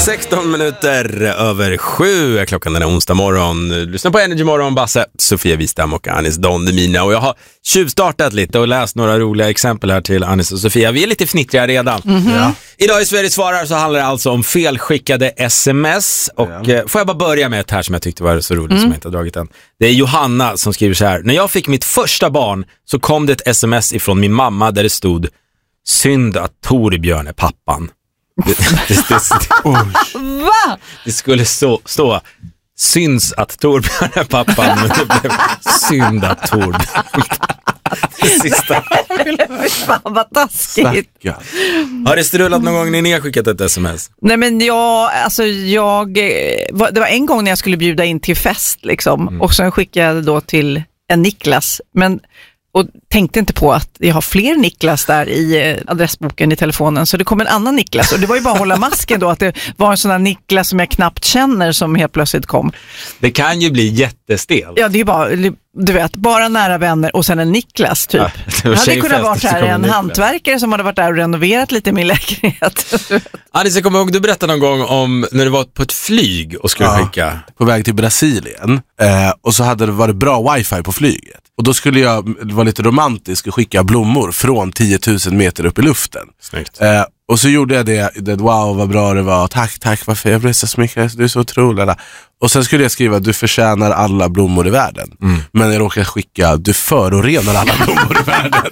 16 minuter över 7 är klockan den här onsdag morgon. Lyssna på Energy Morgon, Basse, Sofia Wistam och Anis Don Demina. Och jag har tjuvstartat lite och läst några roliga exempel här till Anis och Sofia. Vi är lite fnittriga redan. Ja. Idag i Sveriges svarar så handlar det alltså om felskickade sms. Och får jag bara börja med ett här som jag tyckte var så roligt som jag inte har dragit än. Det är Johanna som skriver så här: när jag fick mitt första barn så kom det ett sms ifrån min mamma där det stod: synd att Torbjörn är pappan. Va? Det skulle stå syns att Torbjörn är pappan, men det blev synd att Torbjörn. Det sista. Fan vad taskigt. Har det strullat någon gång när ni har skickat ett sms? Nej men det var en gång när jag skulle bjuda in till fest liksom, och sen skickade jag då till en Niklas, och tänkte inte på att jag har fler Niklas där i adressboken i telefonen. Så det kom en annan Niklas. Och det var ju bara att hålla masken då. Att det var en sån här Niklas som jag knappt känner som helt plötsligt kom. Det kan ju bli jättestel. Ja, det är ju bara, du vet, bara nära vänner och sen en Niklas typ. Ja, det hade kunnat vara här en hantverkare som hade varit där och renoverat lite i min lägenhet. Alice, jag kommer ihåg, du berättade någon gång om när du var på ett flyg och skulle skicka. På väg till Brasilien. Och så hade det varit bra wifi på flyget. Och då skulle jag vara lite romantisk och skicka blommor från 10 000 meter upp i luften. Snyggt. Och så gjorde jag det, wow vad bra det var, tack, varför jag blev så smickrad, du är så otrolig. Och sen skulle jag skriva: du förtjänar alla blommor i världen. Men jag råkade skicka: du förorenar alla blommor i världen.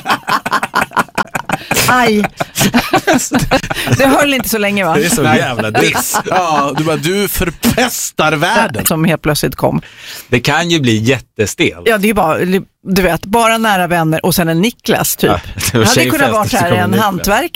Aj. Det höll inte så länge, va? Det är så jävla diss. Ja, du förpestar världen. Som helt plötsligt kom. Det kan ju bli jättestel. Ja, det är ju bara, du vet, bara nära vänner och sen en Niklas typ. Ja, det hade kunnat vara här en hantverkare